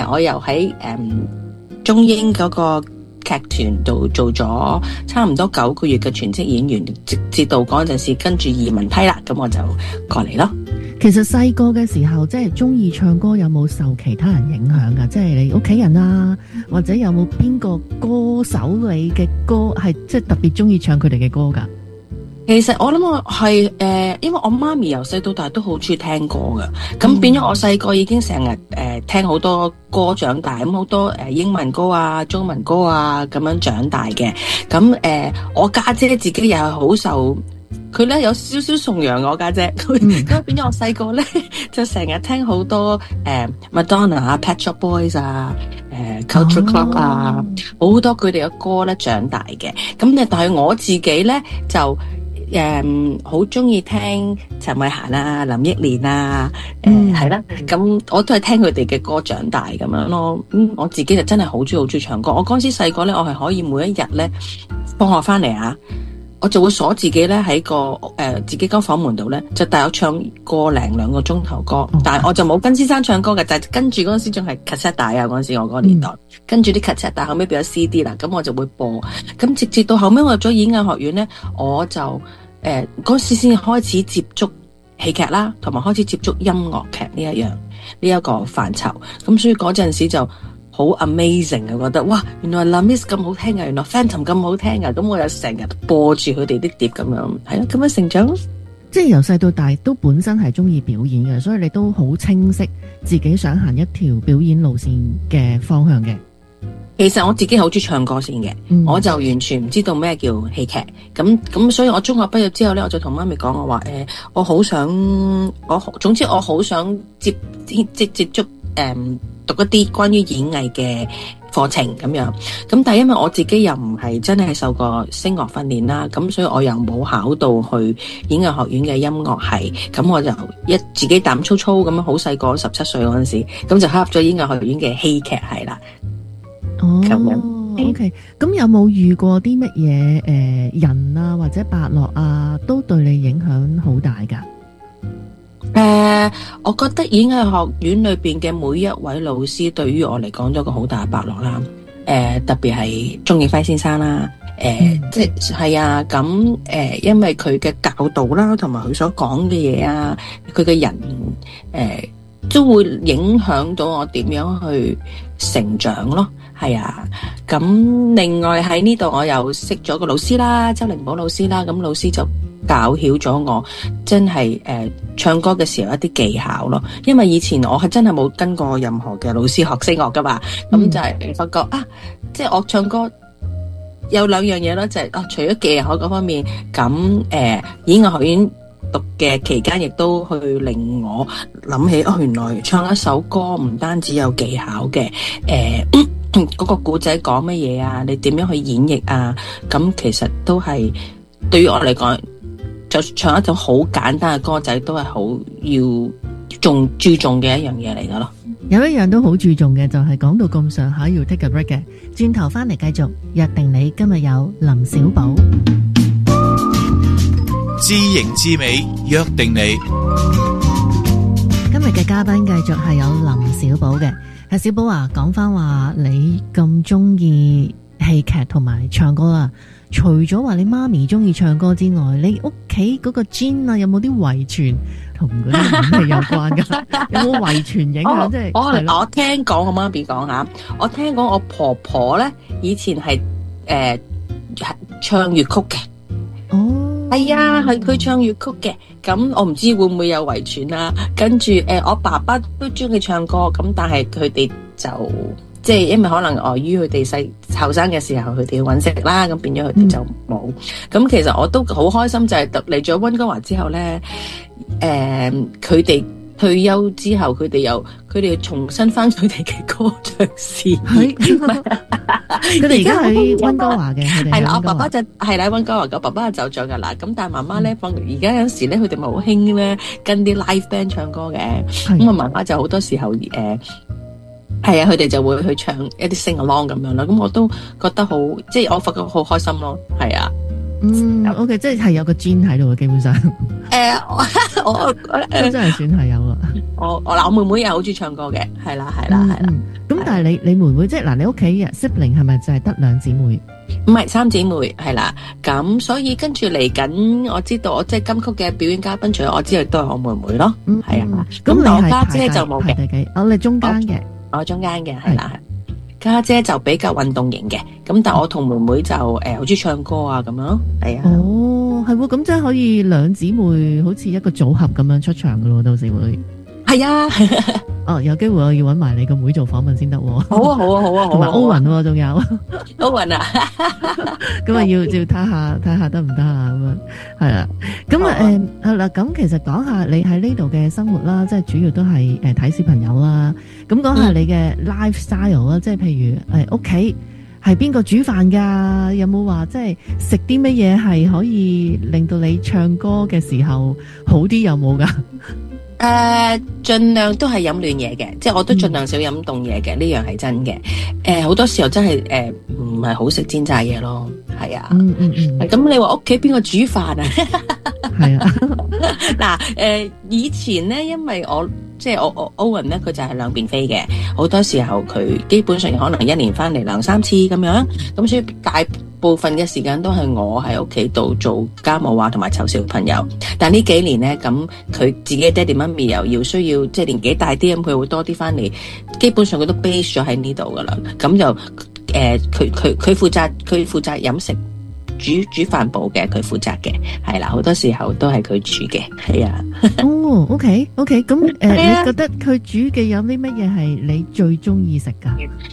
我又喺中英嗰個劇團度做咗差唔多9個月嘅全職演員，直至到嗰陣時跟住移民批啦，咁我就過嚟咯。 其實細個嘅時候，即係中意唱歌，有冇受其他人影響㗎？即係你屋企人啊，或者有冇邊個歌手你嘅歌係即係特別中意唱佢哋嘅歌㗎？ 其實我諗我係因為我媽咪由細到大都好中意聽歌㗎，咁變咗我細個已經成日聽好多歌長大，咁好多英文歌啊、中文歌啊咁樣長大嘅。咁我家姐自己又係好受。佢咧有少少崇洋我家姐，咁變咗我細個咧就成日聽好多Madonna 啊、Pet Shop Boys 啊、Culture Club 啊，好多佢哋嘅歌咧長大嘅。咁但係我自己咧就好中意聽陳慧嫻啊、林憶蓮啊，係啦。咁我都係聽佢哋嘅歌長大咁樣咯。我自己就真係好中意唱歌。我嗰陣時細個咧，我係可以每一日咧放學翻嚟啊，我就會鎖自己咧喺個自己間房門度咧，就帶我唱個零2個鐘頭歌。但係我就冇跟先生唱歌嘅，就係跟住嗰陣時仲係 cassette 帶啊，嗰陣時我嗰個年代，跟住啲 cassette 帶，後尾變咗 CD 啦，咁我就會播。咁直至到後尾我入咗演藝學院咧，我就嗰時先開始接觸戲劇啦，同埋開始接觸音樂劇呢一個範疇。咁所以嗰陣時就好 amazing 啊！覺得哇，原來 La Miss 咁好聽啊，原來 Phantom 咁好聽啊！咁我又成日播住佢哋啲碟咁樣，係咯，咁樣成長咯。 即係由細到大都本身係中意表演嘅，所以你都好清晰自己想行一條表演路線嘅方向嘅。 其實我自己好中意唱歌先嘅，我就完全唔知道咩叫戲劇。咁所以我中學畢業之後咧，我就同媽咪講，我話我好想總之我好想接觸讀一啲關於演藝嘅課程咁樣，咁但係因為我自己又唔係真係受過聲樂訓練啦，咁所以我又冇考到去演藝學院嘅音樂系，咁我就自己膽粗粗咁樣，好細個17歲嗰陣時，咁就考入咗演藝學院嘅戲劇系啦。 哦， 咁樣 ，OK，咁有冇遇過啲乜嘢人啊或者伯樂啊，都對你影響好大㗎？ 我覺得演藝學院裏邊嘅每一位老師對於我嚟講都有個好大嘅伯樂啦。特別係鍾景輝先生啦。即係啊，咁因為佢嘅教導啦，同埋佢所講嘅嘢啊，佢嘅人都會影響到我點樣去成長咯。係啊，咁另外喺呢度我又識咗個老師啦，周靈寶老師啦，咁老師就教曉咗我真係唱歌嘅時候一啲技巧咯，因為以前我係真係冇跟過任何嘅老師學聲樂噶嘛，咁就係發覺啊，即係我唱歌有2樣嘢咯，就係除咗技巧嗰方面，咁演藝學院讀嘅期間亦都去令我諗起原來唱一首歌唔單止有技巧嘅，嗰個故仔講乜嘢啊，你點樣去演繹啊，咁其實都係對於我嚟講，就唱一種好簡單嘅歌仔都係好要注重嘅一樣嘢嚟噶咯。 有一樣都好注重嘅，就係講到咁上下要 take a break 嘅，轉頭翻嚟繼續約定你。今日有林小寶， 知型知美約定你。 今日嘅嘉賓繼續係有林小寶嘅。阿小寶啊，講翻話你咁中意戲劇同埋唱歌啦，除咗話你媽咪中意唱歌之外，你屋企嗰個 gene 啊，有冇啲遺傳同嗰啲演戲有關噶？有冇遺傳影響？即係我聽講我媽咪講下，我聽講我婆婆咧以前係唱粵曲嘅。 哦， 係啊，係佢唱粵曲嘅。咁我唔知會唔會有遺傳啦。跟住我爸爸都中意唱歌，咁但係佢哋就即係因為可能礙於佢哋後生嘅時候佢哋要搵食啦，咁變咗佢哋就冇。咁其實我都好開心，就係嚟咗溫哥華之後咧，佢哋退休之後，佢哋重新翻佢哋嘅歌唱事業。 佢哋而家喺溫哥華嘅， 係啦，我爸爸就係啦，溫哥華嘅爸爸就走咗噶啦。咁但係媽媽咧，而家有時咧，佢哋咪好興咧跟啲 live band 唱歌嘅。咁我媽媽就好多時候係啊，佢哋就會去唱一啲 sing along 咁樣啦。咁我都覺得好，即係我發覺好開心咯。係啊。 OK， 即係有個 gene 喺度嘅，基本上我都真係算係有啊。 我妹妹又好中意唱歌嘅，係啦。 咁但係你妹妹即係嗱，你屋企嘅 sibling 係咪就係得2姊妹？ 唔係3姊妹，係啦。咁所以跟住嚟緊，我知道我即係金曲嘅表演嘉賓，除咗我之外，都係我妹妹咯。係啊。咁我家姐就冇嘅。 你中間嘅。 我中間嘅係啦。家姐就比較運動型嘅，咁但係我同妹妹就好中意唱歌啊咁樣咯。係啊。 哦，係喎，咁即係可以2姊妹好似一個組合咁樣出場噶咯，到時會。 係啊。 有機會我要搵埋你個妹做訪問先得喎。 好啊， 同埋歐雲仲有。 歐雲啊。 咁啊要睇下得唔得啊咁樣，係啦。咁係啦。咁其實講下你喺呢度嘅生活啦，即係主要都係睇小朋友啦。咁講下你嘅 lifestyle 啦，即係譬如屋企係邊個煮飯㗎？有冇話即係食啲乜嘢係可以令到你唱歌嘅時候好啲？有冇㗎？ 盡量都係飲暖嘢嘅，即係我都盡量少飲凍嘢嘅，呢樣係真嘅。好多時候真係唔係好食煎炸嘢咯，係啊。咁你話屋企邊個煮飯啊？ 係啊。 嗱，以前咧，因為我歐雲咧，佢就係兩邊飛嘅，好多時候佢基本上可能1年翻嚟2-3次咁樣，咁所以大部分嘅時間都係我喺屋企度做家務啊，同埋湊小朋友。但呢幾年咧，咁佢自己爹哋媽咪又要需要即係年紀大啲，咁佢會多啲翻嚟，基本上佢都 base 咗喺呢度噶啦。咁就佢負責飲食。煮飯部嘅佢負責嘅，係啦，好多時候都係佢煮嘅，係啊。 OK，咁你覺得佢煮嘅有啲乜嘢係你最中意食噶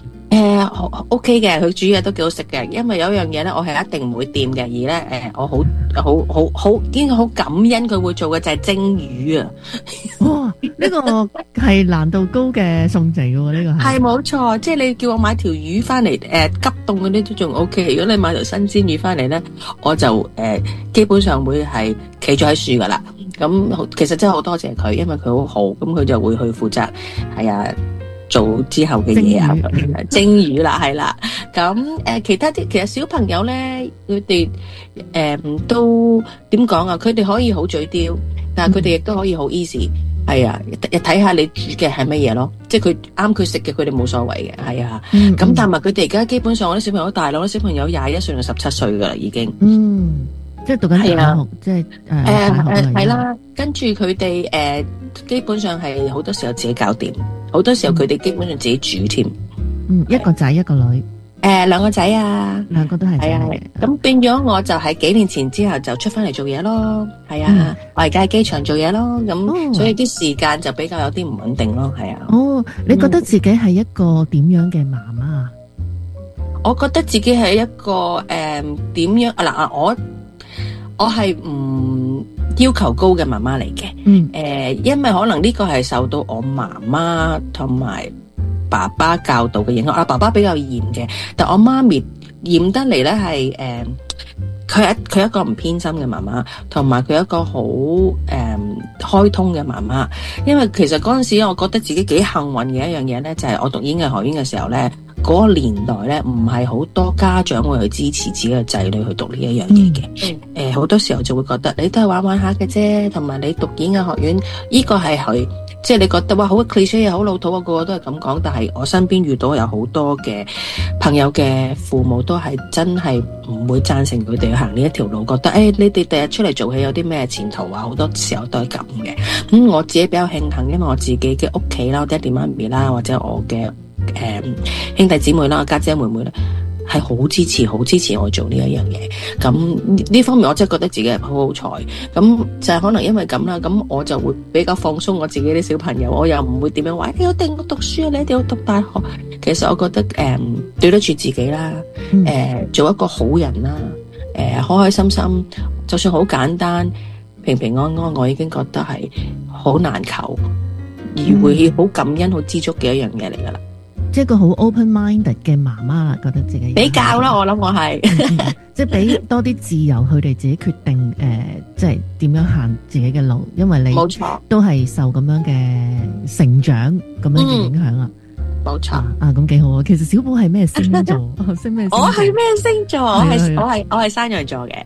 ？OK 嘅，佢煮嘢都幾好食嘅，因為有樣嘢咧，我係一定唔會掂嘅，而咧我好應該好感恩佢會做嘅就係蒸魚啊！ 哇，呢個係難度高嘅餸嚟嘅喎，呢個係冇錯，即係你叫我買條魚翻嚟，急凍嗰啲都仲 OK。如果你買條新鮮魚翻嚟咧，我就基本上會係企咗喺樹噶啦。咁其實真係好多謝佢，因為佢好好，咁佢就會去負責係啊。做之後嘅嘢啊，蒸魚啦，係啦。咁其他啲其實小朋友咧，佢哋都點講啊？佢哋可以好嘴刁，但係佢哋亦都可以好 easy。係啊，睇下你煮嘅係乜嘢咯。即係佢啱佢食嘅，佢哋冇所謂嘅。係啊。咁但係佢哋而家基本上我啲小朋友大佬，啲小朋友21歲到17歲噶啦，已經。 即係讀緊大學，即係係啦。跟住佢哋基本上係好多時候自己搞掂。好多時候佢哋基本上自己煮添， 一個仔一個女 ，2個仔啊，2個都係仔嚟嘅。咁變咗我就喺幾年前之後就出翻嚟做嘢咯，係啊，我而家喺機場做嘢咯，咁所以啲時間就比較有啲唔穩定咯，係啊。 你覺得自己係一個點樣嘅媽媽？ 我覺得自己係一個點樣嗱，我係唔要求高嘅媽媽嚟嘅，因為可能呢個係受到我媽媽同埋爸爸教導嘅影響。爸爸比較嚴嘅，但我媽咪嚴得嚟咧係佢係一個唔偏心嘅媽媽，同埋佢一個好開通嘅媽媽。因為其實嗰陣時我覺得自己幾幸運嘅一樣嘢咧，就係我讀演藝學院嘅時候咧。嗰個年代咧，唔係好多家長會去支持自己嘅仔女去讀呢一樣嘢嘅。好多時候就會覺得你都係玩玩下嘅啫，同埋你讀演藝學院，呢個係佢，即係你覺得哇好 cliché 好老土啊，個個都係咁講。但係我身邊遇到有好多嘅朋友嘅父母都係真係唔會贊成佢哋去行呢一條路，覺得你哋第日出嚟做戲有啲咩前途啊？好多時候都係咁嘅。我自己比較慶幸，因為我自己嘅屋企啦，我爹哋媽咪啦，或者我嘅兄弟姊妹啦，家姐妹妹咧，係好支持我做呢一樣嘢。咁呢方面我真係覺得自己係好好彩。咁就係可能因為咁啦，咁我就會比較放鬆我自己啲小朋友，我又唔會點樣話你一定要讀書啊，你一定要讀大學。其實我覺得對得住自己啦，做一個好人啦，開開心心，就算好簡單，平平安安，我已經覺得係好難求，而會好感恩、好知足嘅一樣嘢嚟噶啦。 即係個好 open-minded 嘅媽媽啦，覺得自己比較啦，我諗我係即係俾多啲自由，佢哋自己決定即係點樣行自己嘅路，因為你冇錯都係受咁樣嘅成長咁樣嘅影響啦。 冇錯咁幾好啊！其實小寶係咩星座？ 我係咩星座？我係山羊座嘅。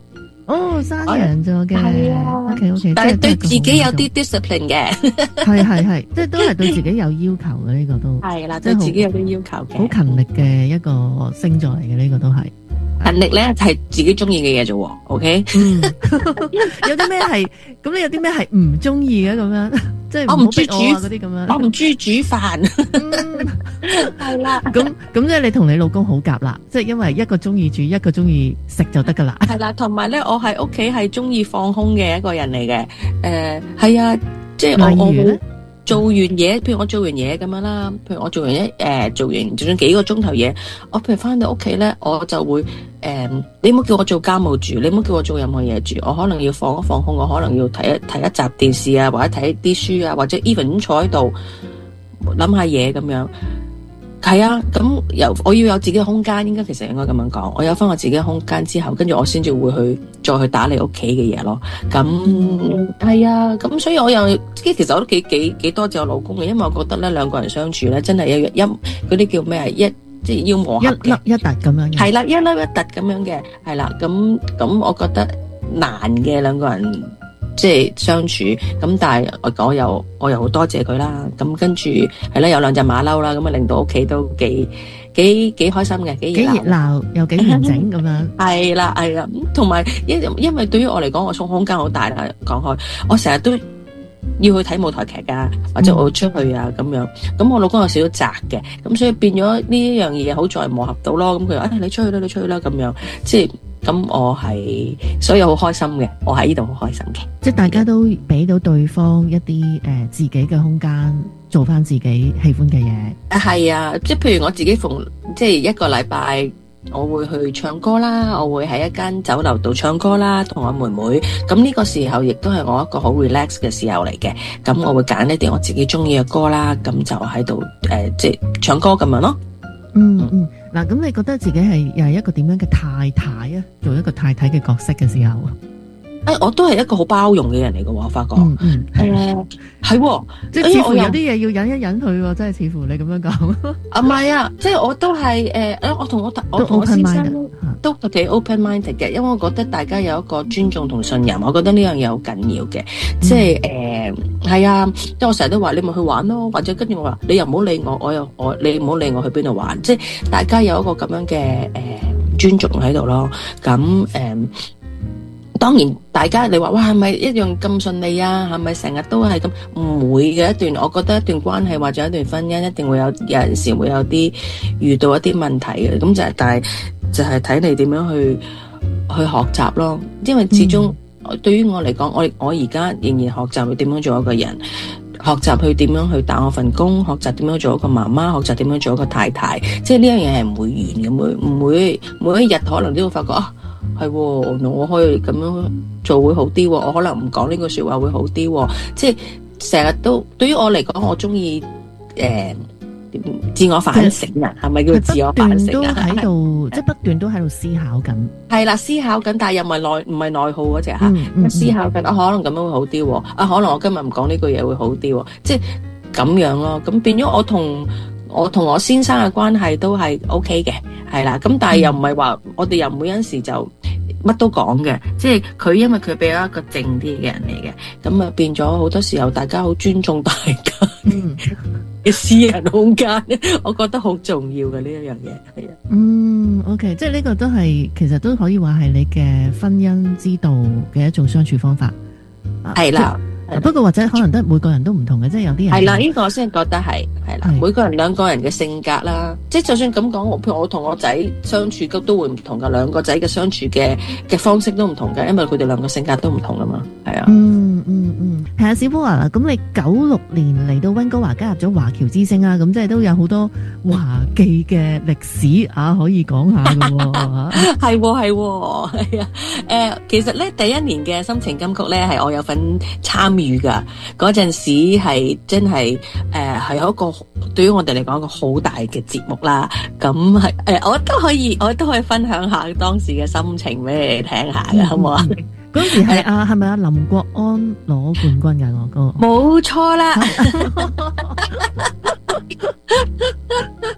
哦，山羊座嘅， 係啊 OK， 但係對自己有啲啲 discipline 嘅， 係，即係都係對自己有要求嘅呢個都係啦， 即係好對自己有啲要求嘅， 好勤力嘅一個星座嚟嘅呢個都係。 勤力咧係自己中意嘅嘢啫喎，OK？ 有啲咩係咁？你有啲咩係唔中意嘅咁樣？即係我唔中意煮嗰啲咁樣。 我唔中意煮飯，係啦。 咁即係你同你老公好夾啦，即係因為一個中意煮，一個中意食就得噶啦。 係啦，同埋咧，我喺屋企係中意放空嘅一個人嚟嘅。係啊，即係我會做完嘢，譬如我做完嘢咁樣啦，譬如我做完就算幾個鐘頭嘢，我譬如翻到屋企咧，我就會你唔好叫我做家務住，你唔好叫我做任何嘢住，我可能要放一放空，我可能要睇一集電視啊，或者睇啲書啊，或者 even 坐喺度諗下嘢咁樣。係啊，咁我要有自己嘅空間，其實應該咁樣講。我有翻我自己嘅空間之後，跟住我先至會再去打理屋企嘅嘢咯。咁係啊，咁所以我又其實我都幾多謝我老公嘅，因為我覺得咧兩個人相處咧真係有嗰啲叫咩啊，即係要磨合嘅， 一粒一突咁樣嘅。係啦，一粒一突咁樣嘅，係啦。咁我覺得難嘅兩個人。即係相處咁，但係我又好多謝佢啦。咁跟住係啦，有兩隻馬騮啦，咁啊令到屋企都幾開心嘅，幾熱鬧又幾完整咁樣。 係啦，同埋因為對於我嚟講，我送空間好大啦。講開，我成日都要去睇舞台劇啊，或者我出去啊咁樣。咁我老公有少少宅嘅，咁所以變咗呢一樣嘢好在磨合到咯。咁佢話你出去啦咁樣，即係。咁所以好開心嘅，我喺呢度好開心嘅， 即係大家都俾到對方一啲自己嘅空間，做翻自己喜歡嘅嘢。 係啊，即係譬如我自己即係一個禮拜，我會去唱歌啦，我會喺一間酒樓度唱歌啦，同我妹妹。咁呢個時候亦都係我一個好 relax 嘅時候嚟嘅。咁我會揀一啲我自己中意嘅歌啦，咁就喺度即係唱歌咁樣咯。 嗱，咁你覺得自己又係一個點樣嘅太太啊？做一個太太嘅角色嘅時候， 我都係一個好包容嘅人嚟嘅，我發覺。係， 即係似乎有啲嘢要忍一忍佢，真係似乎你咁樣講。 唔係啊，即係我都係我同我先生都幾 open minded 嘅，因為我覺得大家有一個尊重同信任，我覺得呢樣嘢好緊要嘅。即係係啊，即係我成日都話你咪去玩咯，或者跟住我話你又唔好理我，你唔好理我去邊度玩，即係大家有一個咁樣嘅尊重喺度咯。咁當然，大家你話哇係咪一樣咁順利啊？係咪成日都係咁？唔會嘅一段，我覺得一段關係或者一段婚姻一定會有陣時會有啲遇到一啲問題嘅。咁但係就係睇你點樣去學習咯。因為始終對於我嚟講，我而家仍然學習去點樣做一個人，學習去點樣去打我份工，學習點樣做一個媽媽，學習點樣做一個太太。即係呢樣嘢係唔會完嘅，唔會每一日可能都會發覺啊。係，我可以咁樣做會好啲，我可能唔講呢句說話會好啲，即係成日都對於我嚟講，我中意自我反省啊，係咪叫自我反省啊？ 喺度，即係不斷都喺度思考緊。 係啦，思考緊，但係又唔係內耗嗰隻吓，思考緊可能咁樣會好啲，可能我今日唔講呢句嘢會好啲，即係咁樣咯。咁變咗我同我先生嘅關係都係 OK 嘅，係啦。咁但係又唔係話我哋又唔會有陣時就乜都講嘅，即係佢因為佢比較一個靜啲嘅人嚟嘅，咁啊變咗好多時候大家好尊重大家嘅私人空間，我覺得好重要嘅呢一樣嘢，係啊。 OK， 即係呢個都係其實都可以話係你嘅婚姻之道嘅一種相處方法， 係啦。 不過或者可能得每個人都唔同嘅，即係有啲人係啦，呢個我先覺得係啦，每個人兩個人嘅性格啦，即係就算咁講，譬如我同我仔相處都會唔同噶，兩個仔嘅相處嘅方式都唔同嘅，因為佢哋兩個性格都唔同啊嘛，係啊。 係啊，小波啊，咁你96年嚟到溫哥華加入咗華僑之星啊，咁即係都有好多華記嘅歷史啊，可以講下噶。係啊，其實咧第一年嘅心情金曲咧係我有份參與噶，嗰陣時係真係係有一個對於我哋嚟講一個好大嘅節目啦。咁係我都可以分享下當時嘅心情俾你聽下嘅，好唔好啊？嗰時係咪林國安攞冠軍嘅我哥？ 冇錯啦。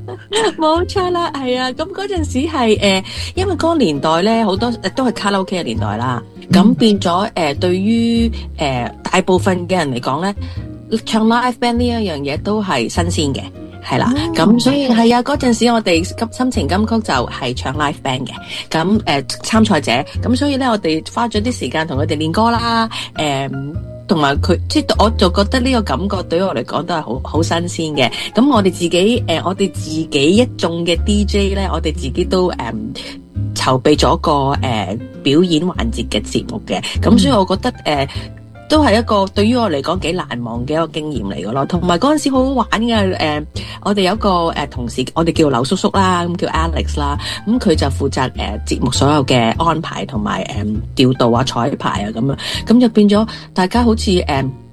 冇錯啦，係啊，咁嗰陣時係因為嗰個年代咧，好多都係卡拉 OK 嘅年代啦，咁變咗對於大部分嘅人嚟講咧，唱 live band 呢一樣嘢都係新鮮嘅。係啦，咁所以係啊，嗰陣時我哋心情金曲就係唱 live band 嘅，咁參賽者，咁所以咧我哋花咗啲時間同佢哋練歌啦，同埋佢即係我就覺得呢個感覺對於我嚟講都係好新鮮嘅。咁我哋自己一眾嘅 DJ 咧，我哋自己都籌備咗個表演環節嘅節目嘅，咁所以我覺得都係一個對於我嚟講幾難忘嘅一個經驗嚟嘅咯，同埋嗰陣時好好玩嘅我哋有一個同事，我哋叫劉叔叔啦，咁叫 Alex 啦，咁佢就負責節目所有嘅安排同埋調度啊、彩排啊咁樣，咁就變咗大家好似一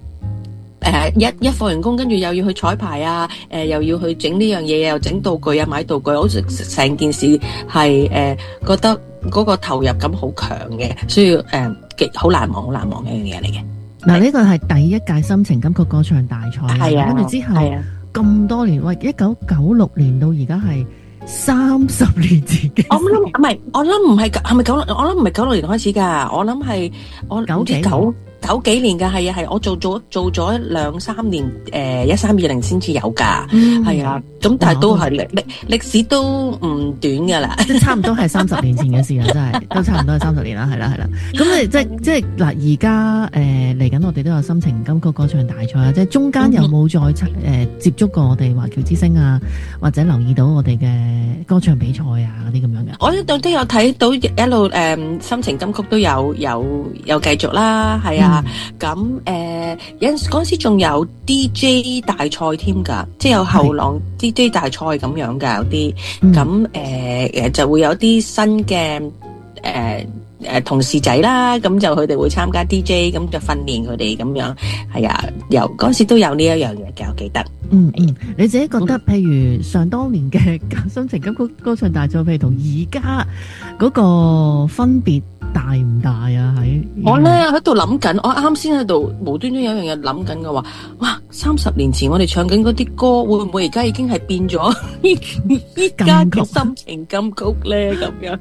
放完工，跟住又要去彩排啊，又要去整呢樣嘢，又整道具啊，買道具，好似成件事係覺得嗰個投入感好強嘅，所以好難忘嘅一樣嘢嚟嘅。 嗱，呢個係第一屆心情金曲歌唱大賽， 係啊， 跟住之後咁多年，喂，1996年到而家係30年前嘅。我諗唔係96年開始㗎，我諗係我九幾年㗎，係啊係，我做咗2-3年，1320先至有㗎，係啊，咁但係都係歷史都唔短㗎啦， 即係差唔多係30年前嘅事啦，真係都差唔多係30年啦，係啦。咁你即係嗱，而家嚟緊我哋都有心情金曲歌唱大賽啊，即係中間有冇再接觸過我哋華僑之星啊，或者留意到我哋嘅歌唱比賽啊嗰啲咁樣嘅？ 我都有睇到一路心情金曲都有繼續啦，係啊。咁嗰陣時仲有 DJ 大賽添㗎，即係有後浪 DJ 大賽咁樣㗎，有啲咁就會有啲新嘅同事仔啦，咁就佢哋會參加 DJ，咁就訓練佢哋咁樣，係啊，嗰陣時都有呢一樣嘢嘅，我記得。 你自己覺得，譬如上當年嘅心情金曲歌唱大賽，譬如同而家嗰個分別大唔大啊？ 我咧喺度諗緊，我啱先喺度無端端有樣嘢諗緊嘅話，哇！30年前我哋唱緊嗰啲歌，會唔會而家已經係變咗依家嘅心情金曲咧？咁樣，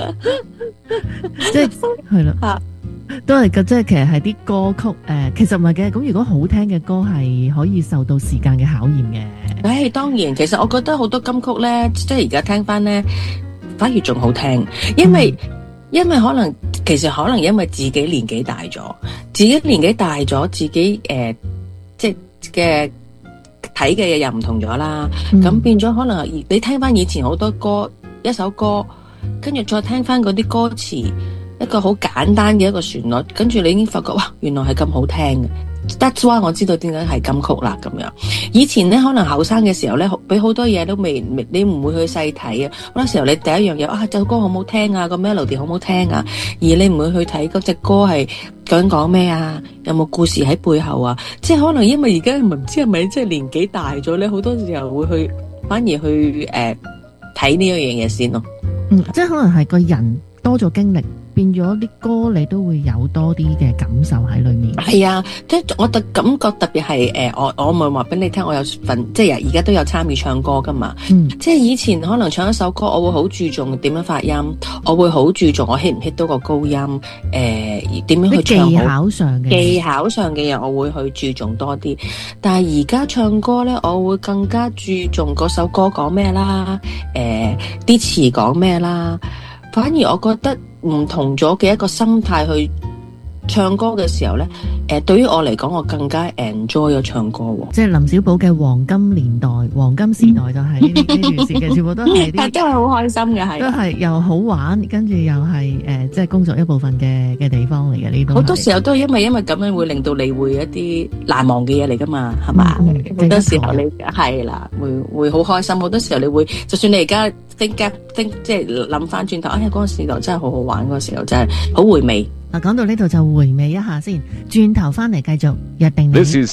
即係啦，都係嘅，即係其實係啲歌曲其實唔係嘅。咁如果好聽嘅歌係可以受到時間嘅考驗嘅。 當然，其實我覺得好多金曲咧，即係而家聽翻咧，反而仲好聽，因為可能因為自己年紀大咗，自己即係嘅睇嘅嘢又唔同咗啦，咁變咗可能你聽翻以前好多歌，一首歌，跟住再聽翻嗰啲歌詞，一個好簡單嘅一個旋律，跟住你已經發覺哇，原來係咁好聽嘅。That's why 我知道點解係金曲啦咁樣。以前咧可能後生嘅時候咧，俾好多嘢都未，你唔會去細睇啊。好多時候你第一樣嘢首歌好唔好聽啊，個 melody 好唔好聽啊，而你唔會去睇嗰隻歌係究竟講咩啊，有冇故事喺背後啊。即係可能因為而家唔知係咪即係年紀大咗咧，好多時候會去反而去睇呢一樣嘢先咯。 即係可能係個人多咗經歷，變咗啲歌你都會有多啲嘅感受喺裏面。係啊，即係我感覺特別係我咪話俾你聽，我有份即係而家都有參與唱歌噶嘛。即係以前可能唱一首歌，我會好注重點樣發音，我會好注重我 hit 唔 hit 到個高音，點樣去唱好。技巧上嘅嘢我會去注重多啲。但係而家唱歌咧，我會更加注重嗰首歌講咩啦，啲詞講咩啦。反而我覺得唔同咗嘅一個心態去唱歌嘅時候咧，對於我嚟講，我更加 enjoy 咗唱歌喎。 即係林小寶嘅黃金年代、黃金時代就係呢段時間，全部都係啲都係好開心嘅，係都係又好玩，跟住又係即係工作一部分嘅地方嚟嘅呢度。 好多時候都係因為咁樣會令到你會一啲難忘嘅嘢嚟噶嘛，係嘛？好多時候你係啦，會好開心。好多時候你會，就算你而家think 即係諗翻轉頭，嗰個時代真係好好玩，嗰個時候真係好回味。 嗱，講到呢度就回味一下先，轉頭翻嚟繼續約定你。 This is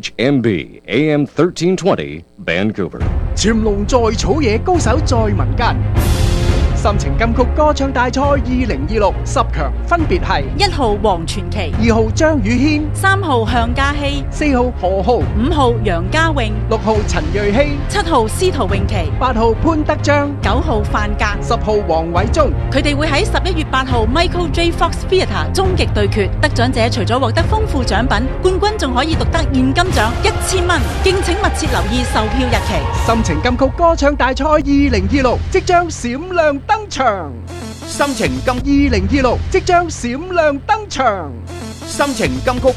CHMB AM 1320 Vancouver。 潛龍在草野，高手在民間。 心情金曲歌唱大賽2026 10強分別係 1號黃傳奇、 2號張宇軒、 3號向嘉熙、 4號何浩、 5號楊家穎、 6號陳瑞希、 7號司徒詠琪、 8號潘德章、 9號范格、 10號黃偉忠。 佢哋會喺11月8號 Michael J. Fox Theatre 終極對決，得獎者除咗獲得豐富獎品，冠軍仲可以獨得現金獎1000蚊。敬請密切留意售票日期。 心情金曲歌唱大賽2026即將閃亮登場， 心情金 2026即將閃亮登場。 心情金曲